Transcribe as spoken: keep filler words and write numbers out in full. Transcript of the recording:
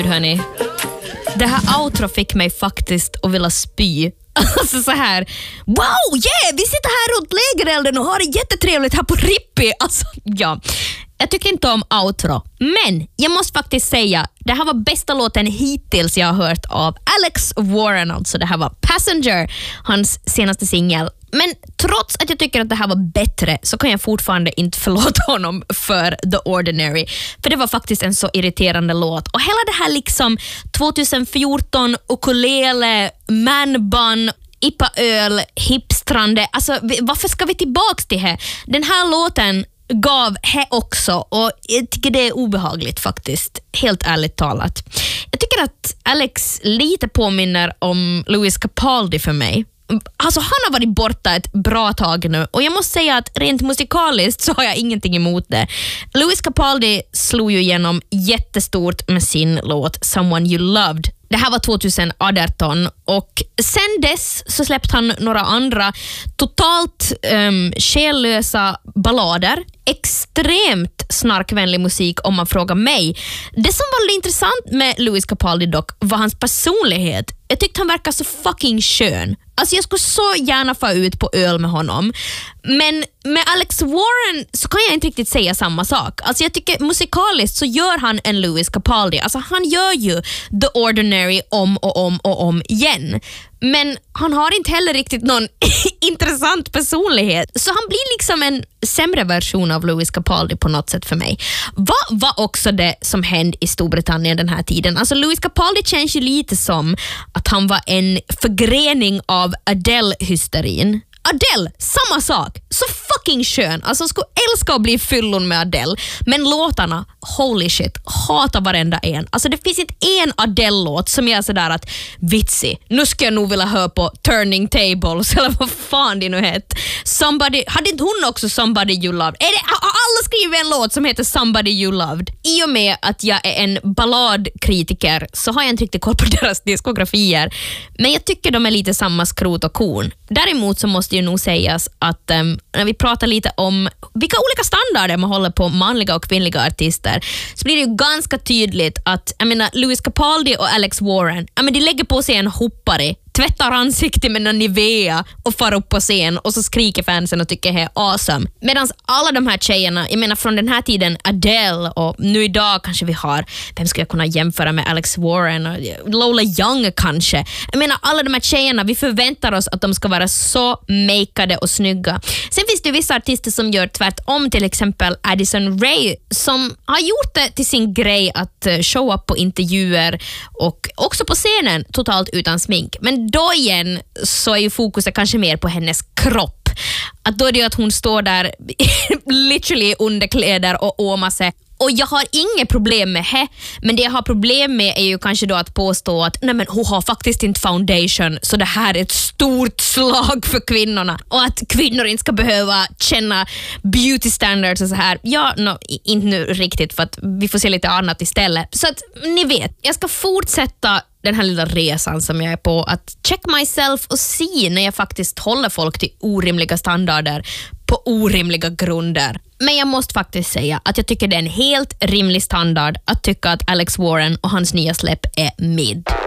hörni. Det här outro fick mig faktiskt att vilja spy. Alltså så här, wow, yeah, vi sitter här runt lägerelden och har det jättetrevligt här på Rippi. Alltså, ja. Jag tycker inte om outro, men jag måste faktiskt säga, det här var bästa låten hittills jag har hört av Alex Warren. Alltså det här var Passenger, hans senaste singel. Men trots att jag tycker att det här var bättre så kan jag fortfarande inte förlåta honom för The Ordinary. För det var faktiskt en så irriterande låt. Och hela det här liksom tjugohundrafjorton, ukulele, manbun, Ipa öl, hipstrande. Alltså varför ska vi tillbaks till det? Den här låten gav he också och jag tycker det är obehagligt faktiskt, helt ärligt talat. Jag tycker att Alex lite påminner om Lewis Capaldi för mig. Alltså han har varit borta ett bra tag nu och jag måste säga att rent musikaliskt så har jag ingenting emot det. Lewis Capaldi slog ju igenom jättestort med sin låt Someone You Loved. Det här var tjugoarton och sen dess så släppte han några andra totalt um, själlösa ballader. Extremt snarkvänlig musik om man frågar mig. Det som var intressant med Lewis Capaldi dock var hans personlighet. Jag tyckte han verkar så fucking skön. Alltså jag skulle så gärna få ut på öl med honom. Men med Alex Warren så kan jag inte riktigt säga samma sak. Alltså jag tycker musikaliskt så gör han en Lewis Capaldi. Alltså han gör ju The Ordinary om och om och om igen. Men han har inte heller riktigt någon intressant personlighet. Så han blir liksom en sämre version av Lewis Capaldi på något sätt för mig. Vad var också det som hände i Storbritannien den här tiden? Alltså Lewis Capaldi känns ju lite som att han var en förgrening av Adele-hysterin. Adele, samma sak. Så fucking skön. Alltså skulle älska att bli fyllon med Adele. Men låtarna, holy shit, hatar varenda en. Alltså det finns inte en Adele-låt som är sådär att vitsig. Nu ska jag nog vilja höra på Turning Tables eller vad fan det nu heter. Somebody, hade inte hon också Somebody You Loved? Är det, alla skriver en låt som heter Somebody You Loved. I och med att jag är en balladkritiker så har jag inte riktigt koll på deras diskografier. Men jag tycker de är lite samma skrot och korn. Däremot så måste ju nog sägas att um, när vi pratar lite om vilka olika standarder man håller på manliga och kvinnliga artister så blir det ju ganska tydligt att jag menar, Lewis Capaldi och Alex Warren, jag menar, de lägger på sig en hoppare, tvättar ansiktet med en Nivea och far upp på scen och så skriker fansen och tycker det är awesome. Medan alla de här tjejerna, jag menar från den här tiden Adele och nu idag kanske vi har, vem ska jag kunna jämföra med Alex Warren och Lola Young kanske. Jag menar alla de här tjejerna, vi förväntar oss att de ska vara så makeade och snygga. Sen finns det vissa artister som gör tvärtom, till exempel Addison Rae som har gjort det till sin grej att show up på intervjuer och också på scenen totalt utan smink. Men då igen så är ju fokuset kanske mer på hennes kropp. Att då är det ju att hon står där literally underkläder och åmar sig. Och jag har inget problem med det, men det jag har problem med är ju kanske då att påstå att nej men hon har faktiskt inte foundation så det här är ett stort slag för kvinnorna och att kvinnor inte ska behöva känna beauty standards och så här. Ja, no, inte nu riktigt för att vi får se lite annat istället. Så att ni vet, jag ska fortsätta den här lilla resan som jag är på att check myself och se när jag faktiskt håller folk till orimliga standarder på orimliga grunder. Men jag måste faktiskt säga att jag tycker det är en helt rimlig standard att tycka att Alex Warren och hans nya släpp är mid.